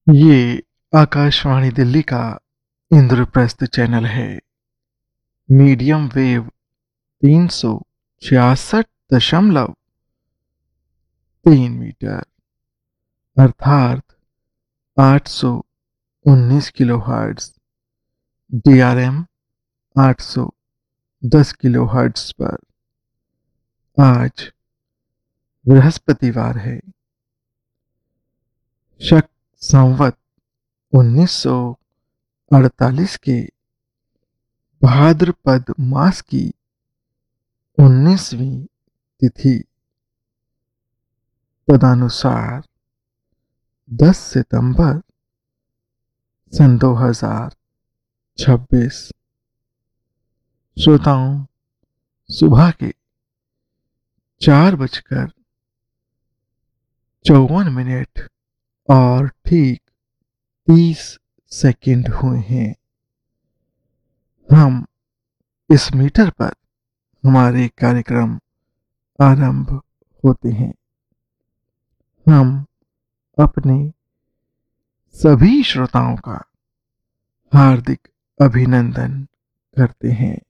ये आकाशवाणी दिल्ली का इंद्रप्रस्थ चैनल है। मीडियम वेव 366.3 मीटर अर्थात 819 किलोहर्ट्ज, DRM 810 किलोहर्ट्ज पर आज बृहस्पतिवार है। शक संवत 1948 के भाद्रपद मास की 19वीं तिथि तदनुसार 10 सितंबर सन 2026। श्रोताओं, सुबह के 4:54 और ठीक 30 सेकंड हुए हैं। हम इस मीटर पर हमारे कार्यक्रम आरंभ होते हैं। हम अपने सभी श्रोताओं का हार्दिक अभिनंदन करते हैं।